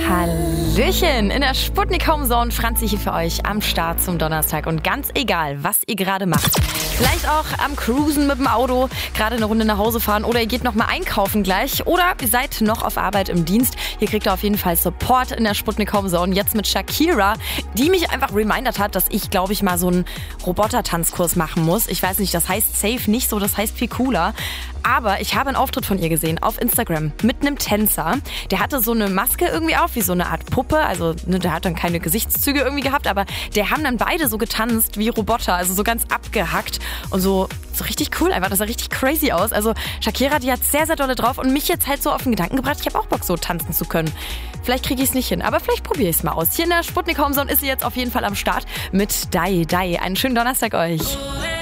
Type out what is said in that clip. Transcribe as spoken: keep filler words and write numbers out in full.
Hallöchen, in der Sputnik Home Zone Franzi hier für euch am Start zum Donnerstag und ganz egal, was ihr gerade macht. Vielleicht auch am Cruisen mit dem Auto, gerade eine Runde nach Hause fahren oder ihr geht noch mal einkaufen gleich oder ihr seid noch auf Arbeit im Dienst. Hier kriegt ihr auf jeden Fall Support in der Sputnik Home Zone, jetzt mit Shakira, die mich einfach remindert hat, dass ich, glaube ich, mal so einen Roboter-Tanzkurs machen muss. Ich weiß nicht, das heißt safe nicht so, das heißt viel cooler. Aber ich habe einen Auftritt von ihr gesehen auf Instagram mit einem Tänzer. Der hatte so eine Maske irgendwie auf, wie so eine Art Puppe. Also ne, der hat dann keine Gesichtszüge irgendwie gehabt, aber der haben dann beide so getanzt wie Roboter, also so ganz abgehackt und so, so richtig cool einfach. Das sah richtig crazy aus. Also Shakira, die hat sehr, sehr dolle drauf und mich jetzt halt so auf den Gedanken gebracht, ich habe auch Bock, so tanzen zu können. Vielleicht kriege ich es nicht hin, aber vielleicht probiere ich es mal aus. Hier in der Sputnik Home Zone ist sie jetzt auf jeden Fall am Start mit Dai Dai. Einen schönen Donnerstag euch.